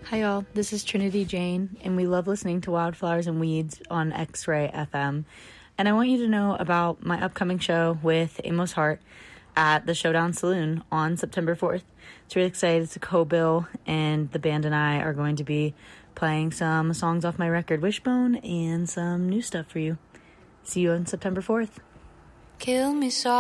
Hi y'all, this is Trinity Jane, and we love listening to Wildflowers and Weeds on X-Ray FM. And I want you to know about my upcoming show with Amos Hart at the Showdown Saloon on September 4th. It's really excited. It's a co-bill, and the band and I are going to be playing some songs off my record Wishbone and some new stuff for you. See you on September 4th. Kill me soft.